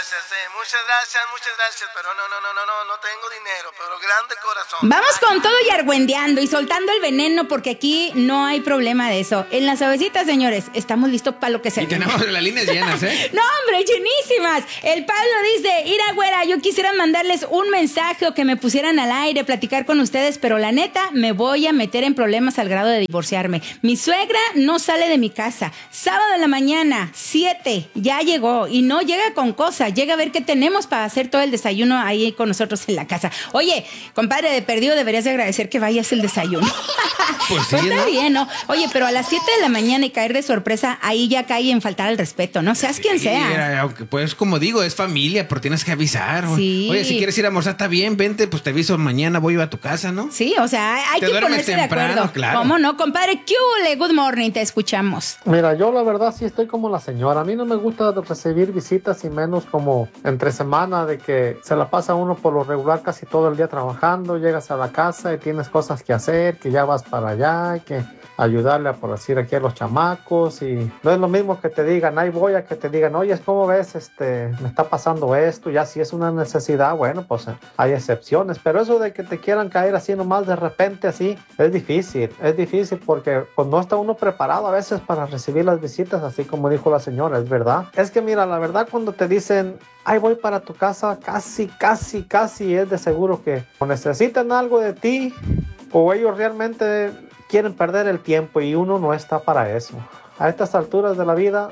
muchas gracias, pero no tengo dinero, pero grande corazón. Vamos con todo y argüendeando y soltando el veneno, porque aquí no hay problema de eso. En las suavecitas, señores, estamos listos para lo que sea. Y tenemos las líneas llenas, ¿eh? No, hombre, llenísimas. El Pablo dice: Ira, güera, yo quisiera mandarles un mensaje o que me pusieran al aire, platicar con ustedes, pero la neta, me voy a meter en problemas al grado de divorciarme. Mi suegra no sale de mi casa. Sábado en la mañana, 7, ya llegó y no llega con cosas, llega a ver qué tenemos para hacer todo el desayuno ahí con nosotros en la casa. Oye, compadre, de perdido deberías de agradecer que vayas el desayuno. Pues sí, está ¿no? bien, ¿no? Oye, pero a las 7 de la mañana y caer de sorpresa, ahí ya cae en faltar al respeto, ¿no? Seas quien sea. Aunque pues como digo, es familia, pero tienes que avisar. Sí. Oye, si quieres ir a almorzar, está bien, vente, pues te aviso mañana, voy a tu casa, ¿no? Sí, o sea, hay Te que duermes ponerse temprano, de acuerdo. claro. ¿Cómo no? Compadre, ¿qué hubo? Good morning, te escuchamos. Mira, yo la verdad sí estoy como la señora. A mí no me gusta recibir visitas y menos como entre semana, de que se la pasa uno por lo regular casi todo el día trabajando, llegas a la casa y tienes cosas que hacer, que ya vas para allá, hay que ayudarle a, por decir, aquí a los chamacos, y no es lo mismo que te digan, ahí voy, a que te digan, oye, ¿cómo ves? Me está pasando esto. Ya si es una necesidad, bueno, pues hay excepciones, pero eso de que te quieran caer así nomás de repente así, es difícil porque pues no está uno preparado a veces para recibir las visitas, así como dijo la señora, es verdad. Es que mira, la verdad, cuando te dicen, ahí voy para tu casa, casi es de seguro que o necesitan algo de ti o ellos realmente quieren perder el tiempo y uno no está para eso. A estas alturas de la vida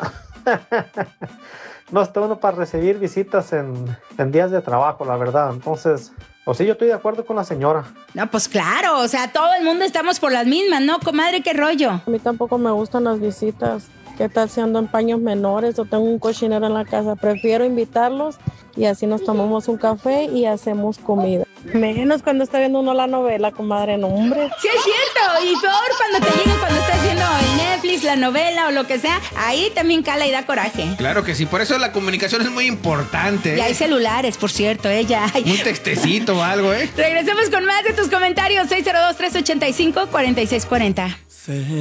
no está uno para recibir visitas en días de trabajo, la verdad. Entonces, o sí, yo estoy de acuerdo con la señora. No, pues claro, o sea, todo el mundo estamos por las mismas, ¿no, comadre? ¿Qué rollo? A mí tampoco me gustan las visitas. ¿Qué tal si ando en paños menores o tengo un cochinero en la casa? Prefiero invitarlos y así nos tomamos un café y hacemos comida. Menos cuando está viendo uno la novela, comadre, no, hombre. Sí, es cierto. Y peor cuando te llega, cuando estás viendo el Netflix, la novela o lo que sea, ahí también cala y da coraje. Claro que sí, por eso la comunicación es muy importante. Y hay celulares, por cierto, ya hay. Un textecito o algo, ¿eh? Regresemos con más de tus comentarios. 602-385-4640.